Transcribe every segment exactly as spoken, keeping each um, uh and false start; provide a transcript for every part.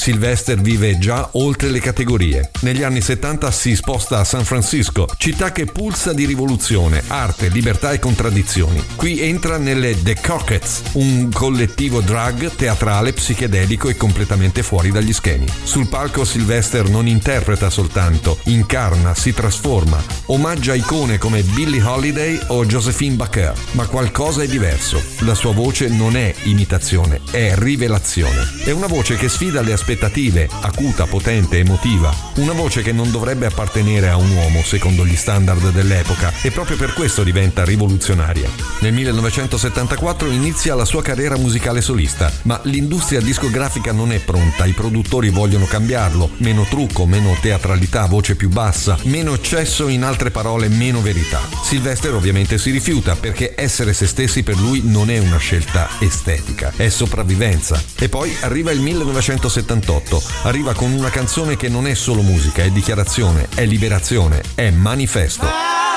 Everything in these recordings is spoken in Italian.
Sylvester vive già oltre le categorie. Negli anni settanta si sposta a San Francisco, città che pulsa di rivoluzione, arte, libertà e contraddizioni. Qui entra nelle The Cockettes, un collettivo drag, teatrale, psichedelico e completamente fuori dagli schemi. Sul palco Sylvester non interpreta soltanto, incarna, si trasforma, omaggia icone come Billie Holiday o Josephine Baker, ma qualcosa è diverso. La sua voce non è imitazione, è rivelazione. È una voce che sfida le aspettative, acuta, potente, emotiva. Una voce che non dovrebbe appartenere a un uomo secondo gli standard dell'epoca e proprio per questo diventa rivoluzionaria. Nel millenovecentosettantaquattro inizia la sua carriera musicale solista, ma l'industria discografica non è pronta, i produttori vogliono cambiarlo, meno trucco, meno teatralità, voce più bassa, meno eccesso, in altre parole meno verità. Sylvester ovviamente si rifiuta perché essere se stessi per lui non è una scelta estetica, è sopravvivenza. E poi arriva il millenovecentosettantotto, arriva con una canzone che non è solo musica, è dichiarazione, è liberazione, è manifesto.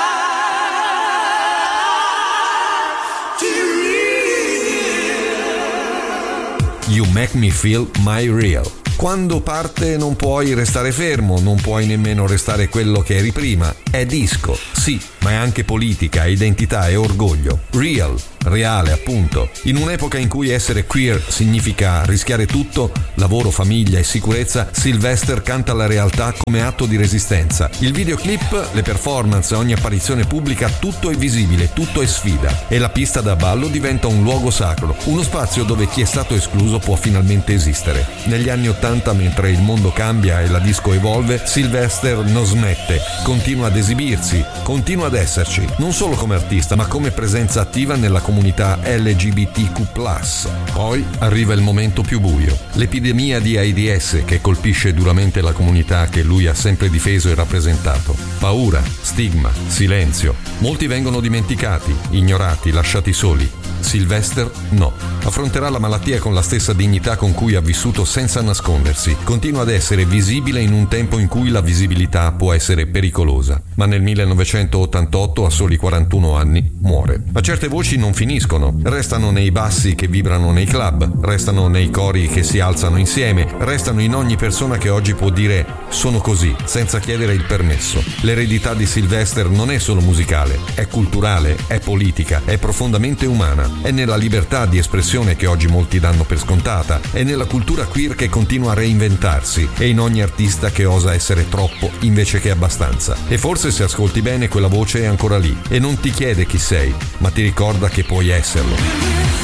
You Make Me Feel My Real. Quando parte non puoi restare fermo, non puoi nemmeno restare quello che eri prima. È disco, sì, ma è anche politica, identità e orgoglio. Real, reale appunto. In un'epoca in cui essere queer significa rischiare tutto, lavoro, famiglia e sicurezza, Sylvester canta la realtà come atto di resistenza. Il videoclip, le performance, ogni apparizione pubblica, tutto è visibile, tutto è sfida. E la pista da ballo diventa un luogo sacro, uno spazio dove chi è stato escluso può finalmente esistere. Negli anni ottanta, mentre il mondo cambia e la disco evolve, Sylvester non smette, continua ad esibirsi, continua ad esserci, non solo come artista, ma come presenza attiva nella comunità L G B T Q plus. Poi arriva il momento più buio, l'epidemia di AIDS che colpisce duramente la comunità che lui ha sempre difeso e rappresentato. Paura, stigma, silenzio. Molti vengono dimenticati, ignorati, lasciati soli. Sylvester no. Affronterà la malattia con la stessa dignità con cui ha vissuto senza nascondersi. Continua ad essere visibile in un tempo in cui la visibilità può essere pericolosa. Ma nel millenovecentottantotto, a soli quarantuno anni, muore. Ma certe voci non finiscono. Restano nei bassi che vibrano nei club, restano nei cori che si alzano insieme, restano in ogni persona che oggi può dire sono così, senza chiedere il permesso. L'eredità di Sylvester non è solo musicale, è culturale, è politica, è profondamente umana. È nella libertà di espressione che oggi molti danno per scontata, è nella cultura queer che continua a reinventarsi e in ogni artista che osa essere troppo invece che abbastanza. E forse se ascolti bene quella voce è ancora lì e non ti chiede chi sei, ma ti ricorda che puoi esserlo.